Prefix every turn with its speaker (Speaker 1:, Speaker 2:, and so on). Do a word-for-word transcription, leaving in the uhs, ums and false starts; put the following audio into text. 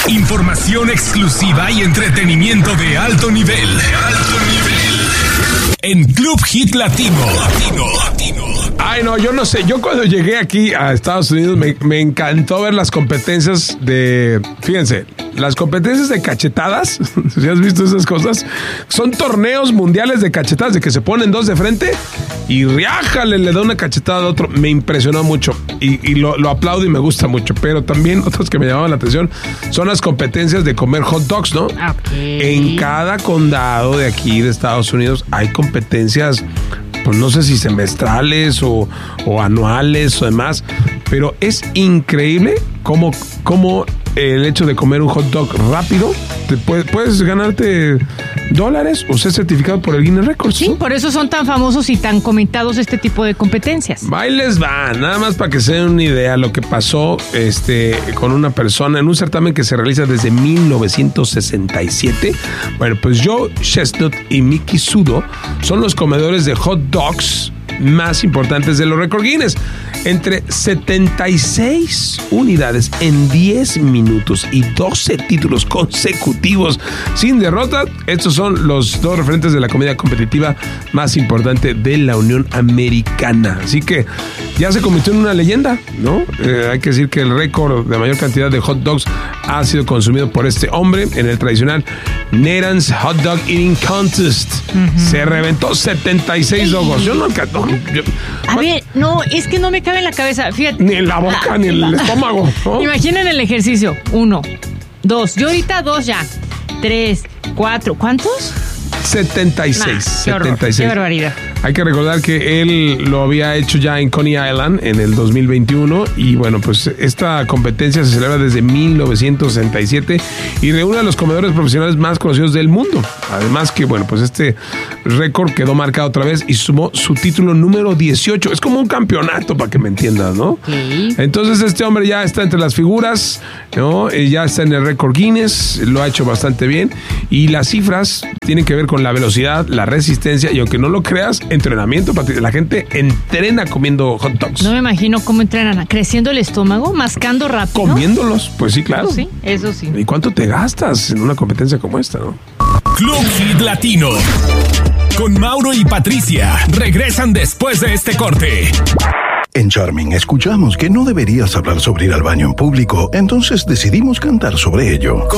Speaker 1: Información exclusiva y entretenimiento de alto nivel. De alto nivel. En Club Hit Latino. Latino. Latino.
Speaker 2: Ay, no, yo no sé. Yo cuando llegué aquí a Estados Unidos me, me encantó ver las competencias de... Fíjense, las competencias de cachetadas. ¿Sí has visto esas cosas? Son torneos mundiales de cachetadas, de que se ponen dos de frente y riájale, le da una cachetada al otro. Me impresionó mucho y, y lo, lo aplaudo y me gusta mucho. Pero también otros que me llamaban la atención son las competencias de comer hot dogs, ¿no?
Speaker 3: Okay.
Speaker 2: En cada condado de aquí de Estados Unidos hay competencias, pues no sé si semestrales o, o anuales o demás, pero es increíble cómo, cómo el hecho de comer un hot dog rápido, te puede, puedes ganarte dólares o ser certificado por el Guinness Records.
Speaker 3: Sí,
Speaker 2: ¿no?
Speaker 3: por eso son tan famosos y tan comentados este tipo de competencias.
Speaker 2: Bailes van, nada más para que se den una idea lo que pasó este, con una persona en un certamen que se realiza desde mil novecientos sesenta y siete. Bueno, pues Joe Chestnut y Mickey Sudo son los comedores de hot dogs más importantes de los récord Guinness. Entre setenta y seis unidades en diez minutos y doce títulos consecutivos sin derrota. Estos son los dos referentes de la comida competitiva más importante de la Unión Americana. Así que ya se convirtió en una leyenda, ¿no? Eh, hay que decir que el récord de mayor cantidad de hot dogs ha sido consumido por este hombre en el tradicional Nathan's Hot Dog Eating Contest. Uh-huh. Se reventó setenta y seis dogos. Yo no, no yo,
Speaker 3: A ver, no, es que no me cabe en la cabeza. Fíjate.
Speaker 2: Ni en la boca, ah, ni en el estómago, ¿no?
Speaker 3: Imaginen el ejercicio. Uno, dos. Yo ahorita dos ya. Tres, cuatro. ¿Cuántos?
Speaker 2: setenta y seis.
Speaker 3: Nah, qué horror,
Speaker 2: setenta y seis.
Speaker 3: Qué barbaridad.
Speaker 2: Hay que recordar que él lo había hecho ya en Coney Island en el dos mil veintiuno y bueno, pues esta competencia se celebra desde mil novecientos sesenta y siete y reúne a los comedores profesionales más conocidos del mundo. Además que bueno, pues este récord quedó marcado otra vez y sumó su título número dieciocho. Es como un campeonato, para que me entiendas, ¿no?
Speaker 3: Sí.
Speaker 2: Entonces este hombre ya está entre las figuras, ¿no? Y ya está en el récord Guinness, lo ha hecho bastante bien y las cifras tienen que ver con la velocidad, la resistencia y aunque no lo creas, entrenamiento. La gente entrena comiendo hot dogs.
Speaker 3: No me imagino cómo entrenan. Creciendo el estómago, mascando rápido.
Speaker 2: Comiéndolos, pues sí, claro.
Speaker 3: Eso sí, eso sí.
Speaker 2: ¿Y cuánto te gastas en una competencia como esta, no?
Speaker 1: Club Hit Latino. Con Mauro y Patricia. Regresan después de este corte.
Speaker 4: En Charming escuchamos que no deberías hablar sobre ir al baño en público, entonces decidimos cantar sobre ello.